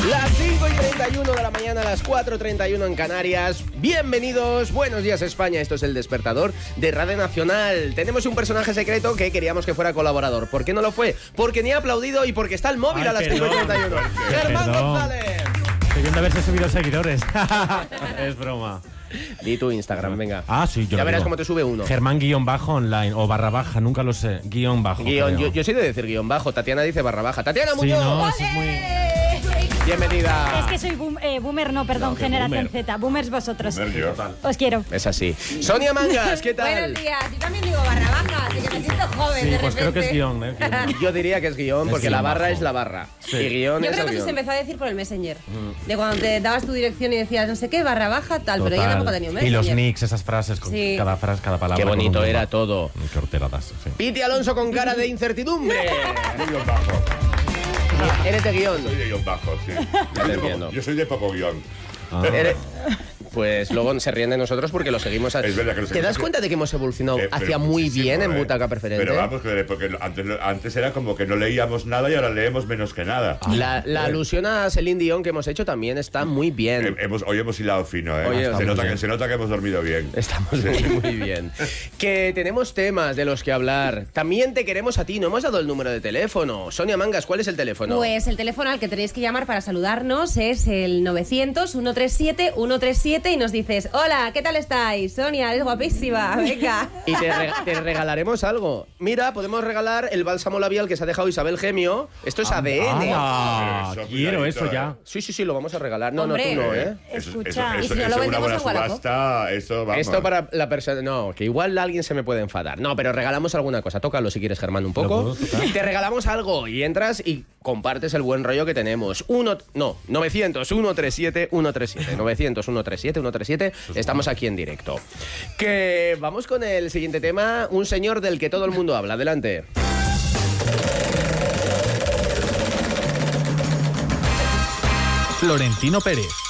Las 5:31 de la mañana, a las 4:31 en Canarias. Bienvenidos, buenos días España. Esto es El Despertador de Radio Nacional. Tenemos un personaje secreto que queríamos que fuera colaborador. ¿Por qué no lo fue? Porque ni ha aplaudido y porque está el móvil a las 5:31. Germán González. Debiendo haberse subido seguidores. Es broma. Di tu Instagram, venga. Ah, sí, yo ya lo verás digo. cómo te sube uno. Germán_online o _, nunca lo sé. _. Yo soy de decir _. Tatiana dice _. Tatiana Sí, Muñoz. no, eso es muy... Bienvenida. Es que soy boomer, no, perdón, generación boomer. Z. Boomers vosotros. Total. Os quiero. Es así. Sonia Mangas, ¿qué tal? Buenos días, yo también digo _, así que me siento joven Sí, de pues creo que es repente. guión, ¿eh? Yo diría que es guión, porque Es la guión barra bajo. es la barra. Sí. Y guión Yo es creo el que eso se guión. empezó a decir por el Messenger. De cuando te dabas tu dirección y decías no sé qué, _, tal, pero yo tampoco tenía un Y Messenger. los nicks, esas frases, con Sí. cada frase, cada palabra. Qué con bonito un era guión todo. bajo. Qué horteradas, sí. Piti Alonso con cara de incertidumbre. Guión bajo. Eres de guión. Soy de guión bajo, sí. Ya te entiendo. Yo soy de poco guión. Eres- Pues luego se ríen de nosotros porque lo seguimos. Es verdad que lo ¿Te seguimos. das cuenta de que hemos evolucionado Pero hacia muy muchísimo, bien en Butaca Preferente? Pero vamos, porque antes era como que no leíamos nada y ahora leemos menos que nada. La alusión a Celine Dion que hemos hecho también está muy bien. Hoy hemos hilado fino, ¿eh? Hoy Se nota que hemos dormido bien. Estamos muy bien. Que tenemos temas de los que hablar. También te queremos a ti. No hemos dado el número de teléfono. Sonia Mangas, ¿cuál es el teléfono? Pues el teléfono al que tenéis que llamar para saludarnos es el 900-137-137 y nos dices, hola, ¿qué tal estáis? Sonia, eres guapísima, venga. Y te regalaremos algo. Mira, podemos regalar el bálsamo labial que se ha dejado Isabel Gemio. Esto es ADN. Ah, Eso, quiero cuidadito, eso ya. Sí, lo vamos a regalar. No, Hombre. no, tú no, ¿eh? Escucha. ¿Y si no lo una vendemos buena en Wallapop? subasta, eso vamos. Esto para la persona... No, que igual alguien se me puede enfadar. No, pero regalamos alguna cosa. Tócalo si quieres, Germán, un ¿Lo poco. puedo tocar? Te regalamos algo y entras y compartes el buen rollo que tenemos. 900-137-137. 900-137-137. Estamos aquí en directo. Que vamos con el siguiente tema. Un señor del que todo el mundo habla. Adelante. Florentino Pérez,